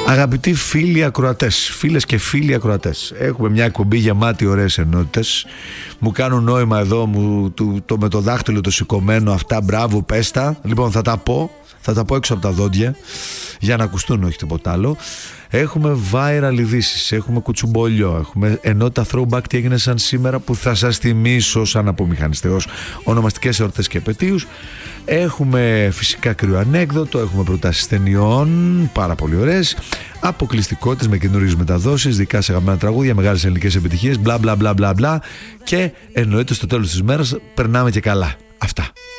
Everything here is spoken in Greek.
Αγαπητοί φίλοι ακροατές, φίλες και φίλοι ακροατές, έχουμε μια εκπομπή γεμάτη ωραίες ενότητες. Μου κάνουν νόημα εδώ με το δάχτυλο το σηκωμένο αυτά, μπράβο, πέστα. Λοιπόν, θα τα πω έξω από τα δόντια για να ακουστούν, όχι τίποτα άλλο. Έχουμε viral ειδήσεις, έχουμε κουτσουμπολιό, έχουμε ενότητα throwback, τι έγινε σαν σήμερα, που θα σας θυμίσω σαν απομηχανιστέως, ονομαστικές εορτές και επετείους. Έχουμε φυσικά κρύο ανέκδοτο, έχουμε προτάσεις ταινιών, πάρα πολύ ωραίες, αποκλειστικότητες με καινούριες μεταδόσεις, δικά σε αγαπημένα τραγούδια, μεγάλες ελληνικές επιτυχίες, μπλα μπλα μπλα μπλα μπλα, και εννοείται στο τέλος της μέρας περνάμε και καλά. Αυτά.